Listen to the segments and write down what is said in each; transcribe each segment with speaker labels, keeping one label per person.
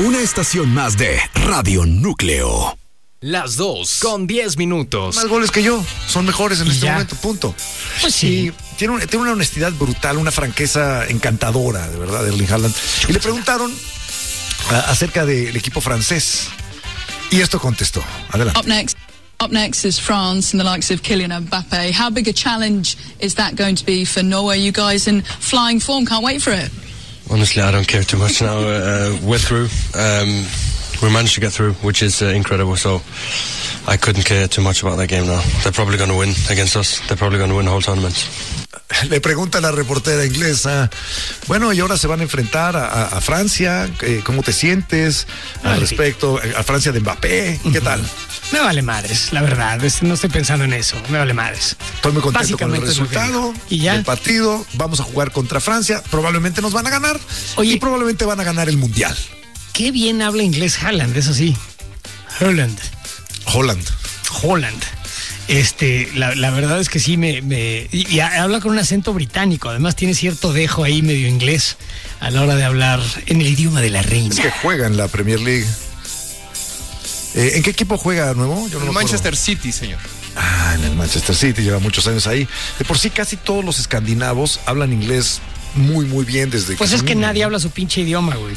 Speaker 1: Una estación más de Radio Núcleo.
Speaker 2: Las 2:10.
Speaker 3: Más goles que yo, son mejores en este momento, punto.
Speaker 4: Pues sí.
Speaker 3: Y tiene una honestidad brutal, una franqueza encantadora, de verdad, Erling Haaland. Y le preguntaron acerca del equipo francés. Y esto contestó. Adelante.
Speaker 5: Up next is France and the likes of Kylian Mbappe. How big a challenge is that going to be for Norway? You guys in flying form, can't wait for it.
Speaker 6: Honestly, I don't care too much now. We're through. We managed to get through, which is incredible. So I couldn't care too much about that game now. They're probably going to win against us. They're probably going to win the whole tournament.
Speaker 3: Le pregunta a la reportera inglesa, bueno, y ahora se van a enfrentar a Francia, ¿cómo te sientes al respecto? A Francia de Mbappé, ¿qué tal?
Speaker 4: Me vale madres, la verdad, no estoy pensando en eso, me vale madres.
Speaker 3: Estoy muy contento con el resultado del partido, vamos a jugar contra Francia, probablemente nos van a ganar. Oye, y probablemente van a ganar el Mundial.
Speaker 4: Qué bien habla inglés Haaland, eso sí. Holland. La verdad es que sí y habla con un acento británico, además tiene cierto dejo ahí medio inglés a la hora de hablar en el idioma de la reina.
Speaker 3: Es que juega en la Premier League. ¿En qué equipo juega nuevo?
Speaker 7: En el Manchester City, señor.
Speaker 3: En el Manchester City, lleva muchos años ahí. De por sí casi todos los escandinavos hablan inglés muy, muy bien desde
Speaker 4: Pues es que nadie habla su pinche idioma, güey.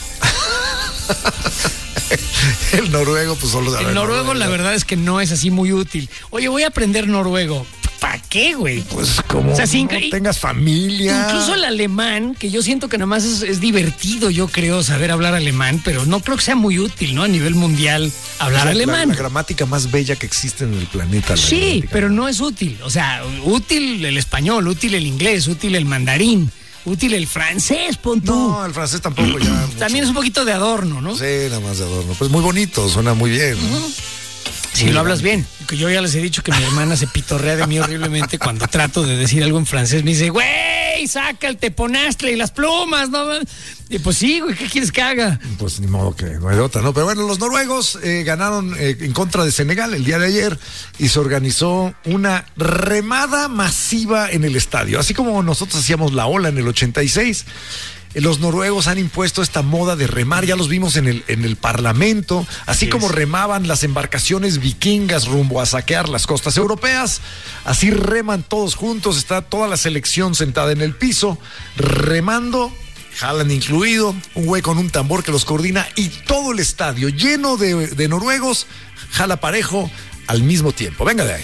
Speaker 3: El noruego, pues solo
Speaker 4: el noruego, la verdad es que no es así muy útil. Oye, voy a aprender noruego. ¿Para qué, güey?
Speaker 3: Pues como no tengas familia.
Speaker 4: Incluso el alemán, que yo siento que nomás es divertido, yo creo, saber hablar alemán, pero no creo que sea muy útil, ¿no? A nivel mundial, hablar alemán.
Speaker 3: La gramática más bella que existe en el planeta.
Speaker 4: Sí, pero no es útil. O sea, útil el español, útil el inglés, útil el mandarín. Útil el francés, pon tú.
Speaker 3: No, el francés tampoco ya.
Speaker 4: También es un poquito de adorno, ¿no?
Speaker 3: Sí, nada más de adorno. Pues muy bonito, suena muy bien, ¿no?
Speaker 4: Si lo hablas bien. Que yo ya les he dicho que mi hermana se pitorrea de mí horriblemente cuando trato de decir algo en francés. Me dice, güey, saca el teponastle y las plumas, ¿no? Y pues sí, güey, ¿qué quieres que haga?
Speaker 3: Pues ni modo que no hay otra, ¿no? Pero bueno, los noruegos ganaron en contra de Senegal el día de ayer y se organizó una remada masiva en el estadio. Así como nosotros hacíamos la ola en el 86, los noruegos han impuesto esta moda de remar, ya los vimos en el Parlamento, así como remaban las embarcaciones vikingas rumbo a saquear las costas europeas, así reman todos juntos, está toda la selección sentada en el piso, remando, Haaland incluido, un güey con un tambor que los coordina y todo el estadio lleno de noruegos, jala parejo al mismo tiempo. Venga de ahí.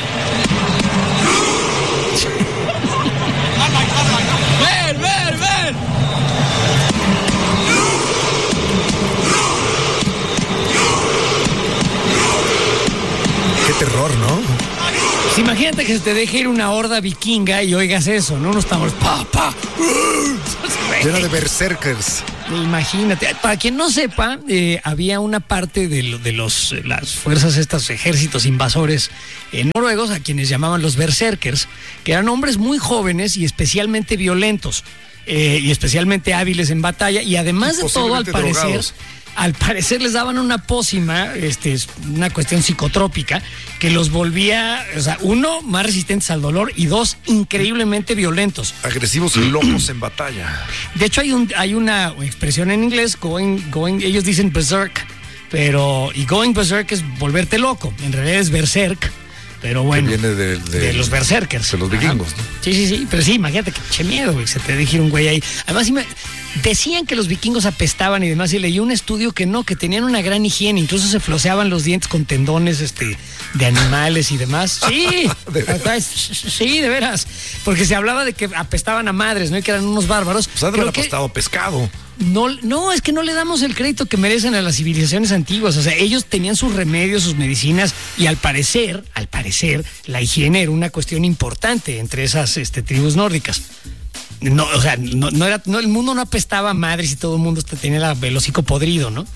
Speaker 3: Terror, ¿no?
Speaker 4: Pues imagínate que se te deje ir una horda vikinga y oigas eso, ¿no? Unos tambores,
Speaker 3: llena de berserkers.
Speaker 4: Imagínate. Para quien no sepa, había una parte de las fuerzas, estos ejércitos invasores noruegos, a quienes llamaban los berserkers, que eran hombres muy jóvenes y especialmente violentos, y especialmente hábiles en batalla, y además de todo, al parecer les daban una pócima, una cuestión psicotrópica, que los volvía, o sea, uno, más resistentes al dolor y dos, increíblemente violentos.
Speaker 3: Agresivos y locos en batalla.
Speaker 4: De hecho, hay una expresión en inglés, ellos dicen berserk, y going berserk es volverte loco, en realidad es berserk. Pero bueno,
Speaker 3: que viene de
Speaker 4: los berserkers.
Speaker 3: De los vikingos, ¿no?
Speaker 4: Sí. Pero sí, imagínate que che miedo, güey, se te deje ir un güey ahí. Además, decían que los vikingos apestaban y demás, y leí un estudio que no, que tenían una gran higiene, incluso se floseaban los dientes con tendones de animales y demás. Sí, sí, de veras. Porque se hablaba de que apestaban a madres, ¿no? Y que eran unos bárbaros.
Speaker 3: Pues ha de haber apestado pescado.
Speaker 4: No, es que no le damos el crédito que merecen a las civilizaciones antiguas. O sea, ellos tenían sus remedios, sus medicinas, y al parecer, la higiene era una cuestión importante entre esas tribus nórdicas. No, o sea, el mundo no apestaba a madres y todo el mundo tenía el hocico podrido, ¿no?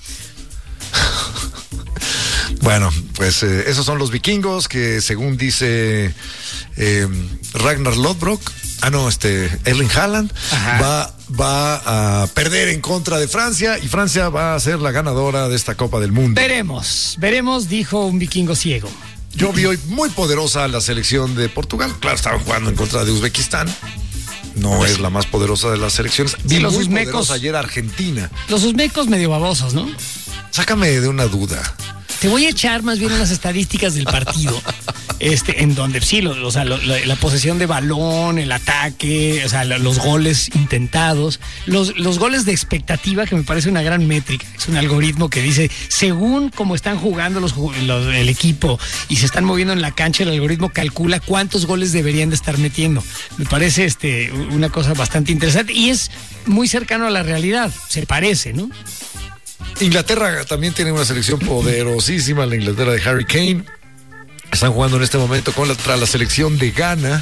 Speaker 3: Bueno, pues esos son los vikingos que, según dice Ragnar Lodbrok, Erling Haaland va a perder en contra de Francia y Francia va a ser la ganadora de esta Copa del Mundo.
Speaker 4: Veremos, dijo un vikingo ciego.
Speaker 3: Yo vi hoy muy poderosa la selección de Portugal. Claro, estaban jugando en contra de Uzbekistán. No es la más poderosa de las selecciones. Vi los muy poderosa ayer Argentina.
Speaker 4: Los uzbecos medio babosos, ¿no?
Speaker 3: sácame de una duda.
Speaker 4: Te voy a echar más bien unas estadísticas del partido, en donde sí, la posesión de balón, el ataque, o sea, los goles intentados, los goles de expectativa, que me parece una gran métrica. Es un algoritmo que dice, según cómo están jugando el equipo y se están moviendo en la cancha, el algoritmo calcula cuántos goles deberían de estar metiendo. Me parece una cosa bastante interesante y es muy cercano a la realidad, se parece, ¿no?
Speaker 3: Inglaterra también tiene una selección poderosísima, la Inglaterra de Harry Kane. Están jugando en este momento contra la selección de Ghana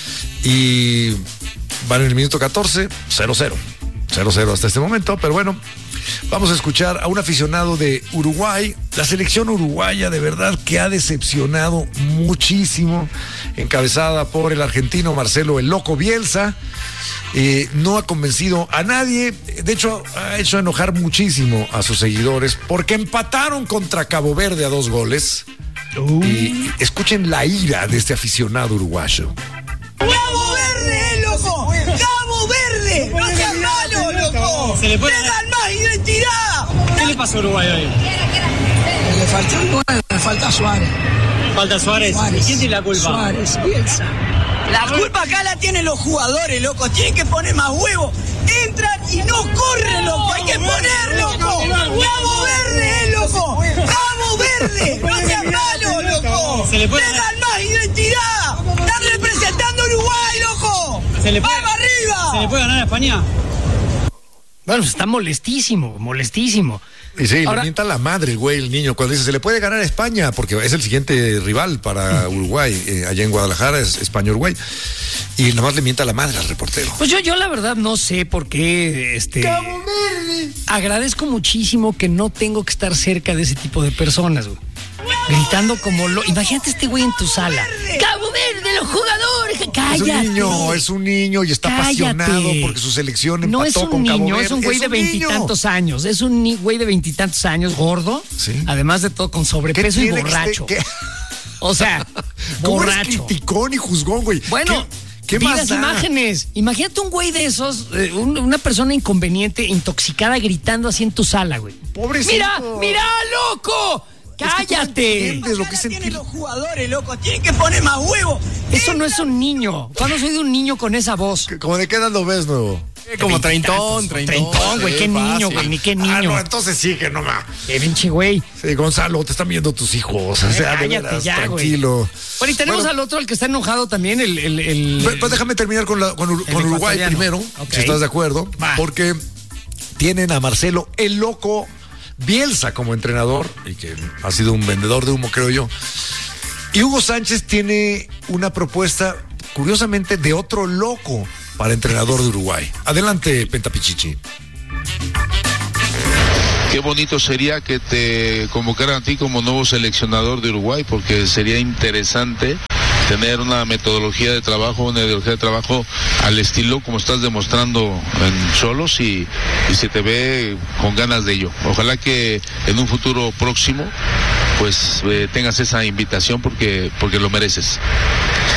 Speaker 3: y van en el minuto 14, 0-0. 0-0 hasta este momento, pero bueno, vamos a escuchar a un aficionado de Uruguay. La selección uruguaya de verdad que ha decepcionado muchísimo, encabezada por el argentino Marcelo "el Loco" Bielsa. No ha convencido a nadie, de hecho ha hecho enojar muchísimo a sus seguidores porque empataron contra Cabo Verde a 2 goles. Y escuchen la ira de este aficionado uruguayo.
Speaker 7: ¡Cabo Verde, loco! ¡Cabo Verde! ¡No seas malo, loco! ¡Le dan más identidad!
Speaker 8: ¿Qué le pasó a Uruguay hoy?
Speaker 7: Le falta el 9, le falta Suárez.
Speaker 8: ¿Falta Suárez? ¿Y quién tiene la culpa?
Speaker 7: Suárez, Bielsa. La culpa acá la tienen los jugadores, loco. Tienen que poner más huevos. Entran y no corren, loco. Hay que poner, loco. ¡Cabo Verde, loco! ¡Cabo Verde! ¡No seas malo, loco! ¡Le dan más identidad! ¡Están representando a Uruguay, loco! ¡Vamos arriba!
Speaker 8: ¿Se le puede ganar a España?
Speaker 4: Bueno, está molestísimo.
Speaker 3: Y sí,
Speaker 4: ahora,
Speaker 3: le mienta la madre el güey, el niño, cuando dice, se le puede ganar a España, porque es el siguiente rival para Uruguay, allá en Guadalajara, es España-Uruguay, y nada más le mienta la madre al reportero.
Speaker 4: Pues yo la verdad no sé por qué,
Speaker 7: ¡Cabo Verde!
Speaker 4: agradezco muchísimo que no tengo que estar cerca de ese tipo de personas, güey. Gritando como imagínate este güey en tu sala. ¡Cabo Verde, los jugadores! ¡Cállate!
Speaker 3: Es un niño y está apasionado porque su selección empató
Speaker 4: no es un
Speaker 3: con Cabo
Speaker 4: niño,
Speaker 3: Verde.
Speaker 4: es un güey de veintitantos años. Es un güey de veintitantos años, gordo.
Speaker 3: ¿Sí?
Speaker 4: Además de todo, con sobrepeso y borracho. O sea, borracho.
Speaker 3: ¿Cómo es criticón y juzgón, güey?
Speaker 4: Bueno,
Speaker 3: ¿Qué
Speaker 4: vi
Speaker 3: más
Speaker 4: las
Speaker 3: da?
Speaker 4: imágenes. Imagínate un güey de esos, una persona inconveniente, intoxicada, gritando así en tu sala, güey.
Speaker 3: Pobrecito.
Speaker 4: ¡Mira, loco! ¡Cállate!
Speaker 3: ¿Entiendes lo que es
Speaker 7: tienen los jugadores, loco. Tienen que poner más huevos.
Speaker 4: Eso no es un niño. ¿Cuándo soy de un niño con esa voz?
Speaker 3: ¿Cómo de qué edad lo ves, nuevo?
Speaker 2: Como treintón,
Speaker 4: güey, qué niño, güey, ni qué niño.
Speaker 3: No, entonces sí que no más.
Speaker 4: Qué pinche güey.
Speaker 3: Sí, Gonzalo, te están viendo tus hijos. O sea, de
Speaker 4: Cállate
Speaker 3: veras,
Speaker 4: ya,
Speaker 3: tranquilo.
Speaker 4: Güey. Bueno, y tenemos al otro, al que está enojado también,
Speaker 3: Pues déjame terminar con Uruguay primero,
Speaker 4: okay.
Speaker 3: si estás de acuerdo.
Speaker 4: Va.
Speaker 3: Porque tienen a Marcelo "el Loco" Bielsa como entrenador, y que ha sido un vendedor de humo, creo yo. Y Hugo Sánchez tiene una propuesta, curiosamente, de otro loco para entrenador de Uruguay. Adelante, Pentapichichi.
Speaker 9: Qué bonito sería que te convocaran a ti como nuevo seleccionador de Uruguay, porque sería interesante tener una metodología de trabajo, una ideología de trabajo al estilo como estás demostrando en Xolos, y se te ve con ganas de ello. Ojalá que en un futuro próximo pues tengas esa invitación porque lo mereces.